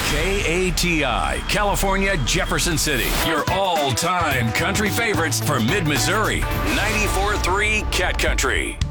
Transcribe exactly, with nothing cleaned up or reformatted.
K A T I, California, Jefferson City. Your all-time country favorites for mid-Missouri. ninety-four point three Cat Country.